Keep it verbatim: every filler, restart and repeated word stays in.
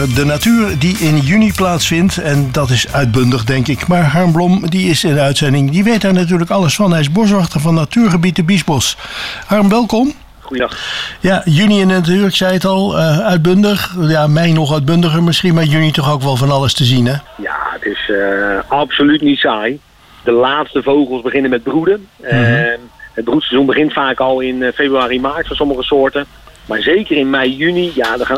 De natuur die in juni plaatsvindt, en dat is uitbundig denk ik. Maar Harm Blom, die is in de uitzending, die weet daar natuurlijk alles van. Hij is boswachter van natuurgebied de Biesbos. Harm, welkom. Goeiedag. Ja, juni in de natuur, ik zei het al, uh, uitbundig. Ja, mei nog uitbundiger misschien, maar juni toch ook wel van alles te zien, hè? Ja, het is uh, absoluut niet saai. De laatste vogels beginnen met broeden. Mm-hmm. Uh, het broedseizoen begint vaak al in uh, februari, maart voor sommige soorten. Maar zeker in mei, juni, ja, dan gaan